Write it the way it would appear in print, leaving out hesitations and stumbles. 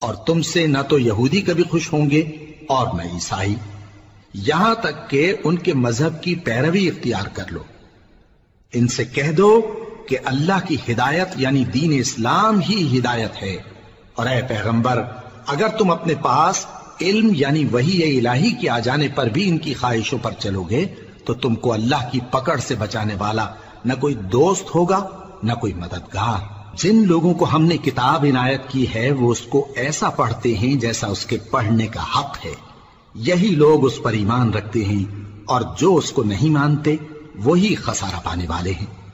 और तुमसे न तो यहूदी कभी खुश होंगे और न ईसाई, यहां तक कि उनके मजहब की पैरवी इख्तियार कर लो। इनसे कह दो कि अल्लाह की हिदायत यानी दीन इस्लाम ही हिदायत है। और ऐ पैगंबर, अगर तुम अपने पास इल्म यानी वही इलाही के आ जाने पर भी इनकी ख्वाहिशों पर चलोगे तो तुमको अल्लाह की पकड़ से बचाने वाला न कोई दोस्त होगा न कोई मददगार। जिन लोगों को हमने किताब इनायत की है वो उसको ऐसा पढ़ते हैं जैसा उसके पढ़ने का हक है, यही लोग उस पर ईमान रखते हैं, और जो उसको नहीं मानते वही खसारा पाने वाले हैं।